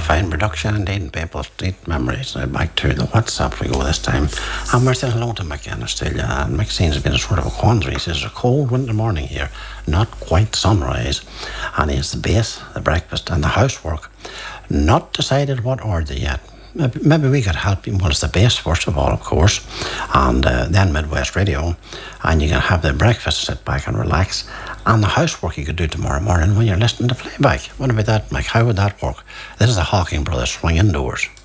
fine production indeed, and Maple Street Memories. Now back to the WhatsApp we go this time. And we're saying hello to Mick in Australia, and Mick seems to be in a sort of a quandary. He says, it's a cold winter morning here, not quite sunrise, and he has the base, the breakfast and the housework. Not decided what order yet. Maybe we could help him. Well, it's the base first of all, of course, and then Midwest Radio, and you can have the breakfast, sit back and relax, and the housework you could do tomorrow morning when you're listening to playback. What about that, Mike? How would that work? This is the Hawking Brothers Swing Indoors.